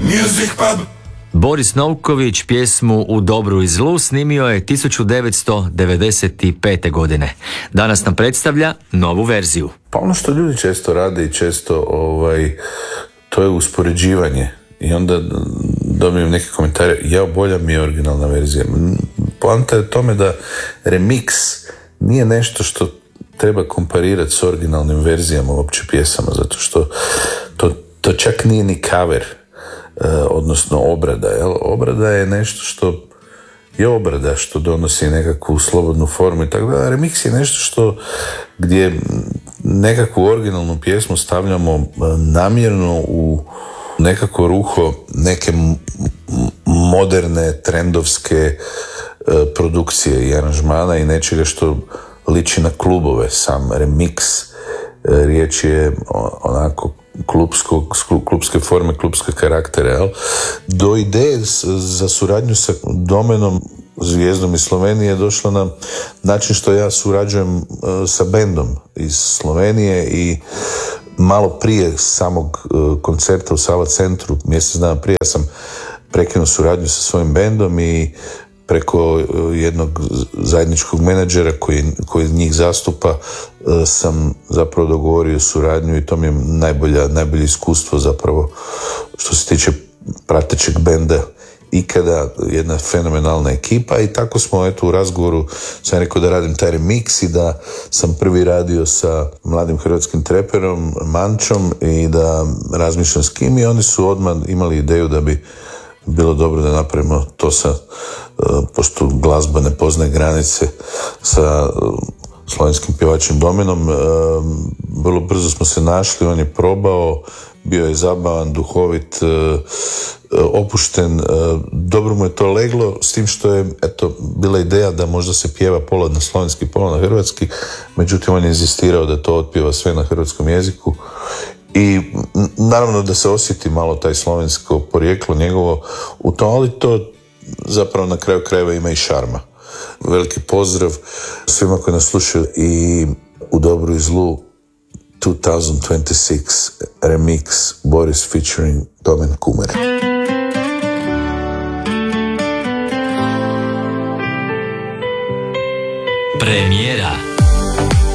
Music Pub. Boris Novković pjesmu U dobru i zlu snimio je 1995. godine. Danas nam predstavlja novu verziju. Pa ono što ljudi često rade i često to je uspoređivanje. I onda dobijem neke komentare, bolja mi je originalna verzija. Poanta je tome da remix nije nešto što treba komparirati s originalnim verzijama uopće pjesama, zato što to čak nije ni cover, odnosno obrada. Jel? Obrada je nešto što je obrada, što donosi nekakvu slobodnu formu i tako da. Remix je nešto gdje nekakvu originalnu pjesmu stavljamo namjerno u nekako ruho neke moderne, trendovske produkcije i aranžmana i nečega što liči na klubove. Sam remix riječ je onako klubske forme, klubske karaktere. Jel? Do ideje za suradnju sa Domenom, zvijezdom iz Slovenije, je došla na način što ja surađujem sa bendom iz Slovenije i malo prije samog koncerta u Sava centru, mjesec dana prije, ja sam prekinuo suradnju sa svojim bendom i preko jednog zajedničkog menadžera koji njih zastupa sam zapravo dogovorio suradnju i to mi je najbolje iskustvo zapravo što se tiče pratećeg benda ikada, jedna fenomenalna ekipa i tako smo u razgovoru sam rekao da radim taj remix i da sam prvi radio sa mladim hrvatskim treperom Mančom i da razmišljam s kim i oni su odmah imali ideju da bi bilo dobro da napravimo to sa, pošto glazba ne poznaje granice, sa slovenskim pjevačem Domenom. Vrlo brzo smo se našli, on je probao, bio je zabavan, duhovit, opušten, dobro mu je to leglo, s tim što je bila ideja da možda se pjeva pola na slovenski, pola na hrvatski, međutim on je inzistirao da to otpjeva sve na hrvatskom jeziku i naravno da se osjeti malo taj slovensko porijeklo njegovo u to, ali to zapravo na kraju krajeva ima i šarma. Veliki pozdrav svima koji nas slušaju i U dobru i zlu 2026 remix Boris featuring Domen Kumer. Premijera